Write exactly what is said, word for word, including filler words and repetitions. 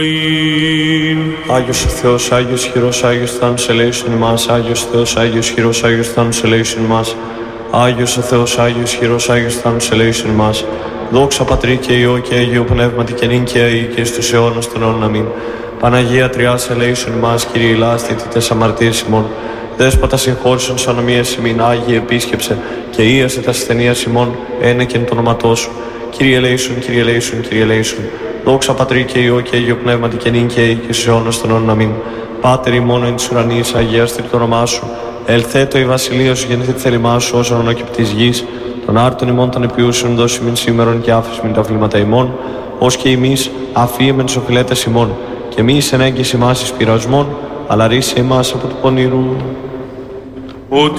Άγιος ο Θεός, Άγιος χειρός, Άγιος Θάνος ελέησον ημάς. Άγιος Θεός, Άγιος χειρός, Άγιος Θάνος ελέησον ημάς. Άγιος ο Θεός, Άγιος χειρός, Άγιος Θάνος ελέησον ημάς. Δόξα Πατρί και Υιό και Αγίου Πνεύματι και νυν και αεί και στους αιώνας των αιώνων. Αμήν. Παναγία Τριάς ελέησον ημάς, Κύριε ηλάσθητη τες αμαρτίες ημών. Δέσποτα συγχώρησον σ' ανομίες ημίν, Άγιε επίσκεψε και ίασε τα ασθενείας ημών, ένεκεν το όνοματό σου. Κύριε ελέησον, Κύριε ελέησον, Κύριε ελέησον. Δόξα Πατρί και Υιό και Αγίου Πνεύματι και νυν και αεί και στους αιώνας των αιώνων. Αμήν. Πάτερ ημών εν της ουρανής, αγιαστρι το όνομά σου. Ελθέτω η βασιλεία σου, γεννηθεί τη θέλημά σου, όσον ονόκεπ της γης. Των άρτων ημών των επιούσεων δώσει μην σήμερον και άφησμην τα βλήματα ημών, ως και εμείς αφίεμεν τους οφειλέτες ημών. Και μη εις ενέγγυς ημάς εις πειρασμών, αλλά ρίσε εμάς από του πονηρού. Ότι